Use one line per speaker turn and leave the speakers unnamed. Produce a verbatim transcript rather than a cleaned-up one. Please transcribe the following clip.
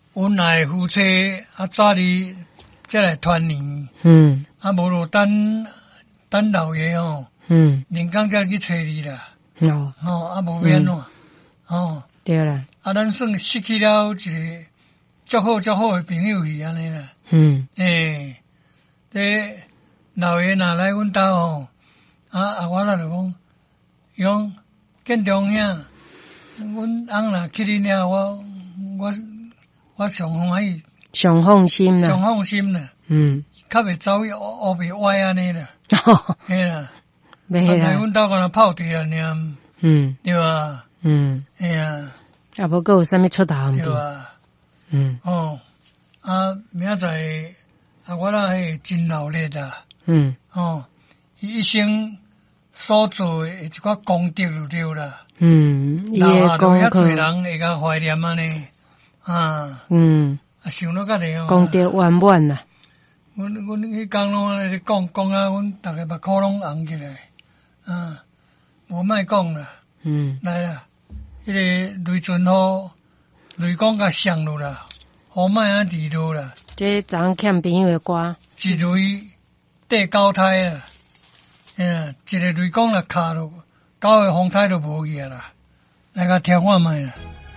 阮来夫妻啊早日再来团年，
嗯
啊无就等等老爷吼，
嗯，
人工才去找你啦，
哦，
吼啊无免咯，吼
对啦，
啊咱算失去了一个足好足好诶朋友去安尼啦，
嗯
诶，这老爷若来阮兜吼，啊啊我咱就讲，伊讲建中兄，阮翁若去恁遐，我我我上欢喜，
上放心
上
啦，
放心啦，
嗯，
较袂走去乌白歪安尼啦，嘿啦，啊
袂啦，
来阮兜敢若泡茶啦尔，
嗯
对吧？
嗯，
哎呀，
啊无佫有啥物出头毋对，
对吧？
嗯
哦，啊，明仔载啊，我那迄真闹热啦，
嗯
哦，伊一生所做诶一寡功德就对啦，
嗯，伊
留
诶
下着遐
功课
侪，人会甲怀念安尼，啊，
嗯，
啊想到甲个
功德圆满啦，
阮阮迄工拢安尼咧讲讲啊，阮逐个目眶拢红起来，啊，无莫讲啦，
嗯
来啦，迄、个雷阵雨，雷公甲上落啦，雨莫啊滴落啦，
这昨昏欠朋友诶歌，
一雷缀九胎啦，嗯，一个雷公若卡落，九个风胎都无去啊啦，来甲听看觅啦。